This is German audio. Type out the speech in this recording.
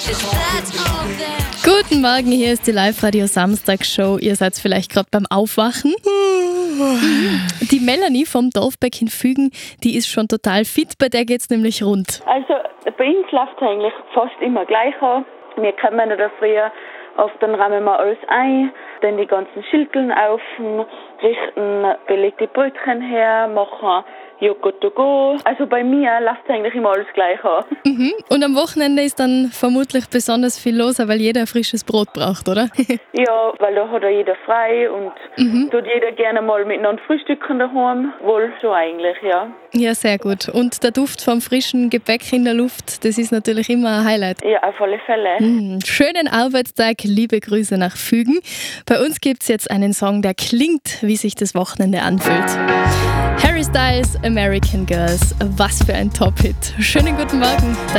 Guten Morgen, hier ist die Live-Radio-Samstagshow. Ihr seid vielleicht gerade beim Aufwachen. Die Melanie vom Dorfbeck in Fügen, die ist schon total fit, bei der geht's nämlich rund. Also bei uns läuft es eigentlich fast immer gleich an. Wir kommen in der Früh auf, dann räumen wir alles ein, dann die ganzen Schilteln auf, richten belegte Brötchen her, machen Joghurt to go. Also bei mir läuft es eigentlich immer alles gleich an. Und am Wochenende ist dann vermutlich besonders viel los, weil jeder frisches Brot braucht, oder? Ja, weil da hat ja jeder frei und tut jeder gerne mal miteinander frühstücken daheim. Wohl so eigentlich, ja. Ja, sehr gut. Und der Duft vom frischen Gebäck in der Luft, das ist natürlich immer ein Highlight. Ja, auf alle Fälle. Schönen Arbeitstag, liebe Grüße nach Fügen. Bei uns gibt's jetzt einen Song, der klingt, wie sich das Wochenende anfühlt. Harry Styles, American Girls, was für ein Top-Hit. Schönen guten Morgen.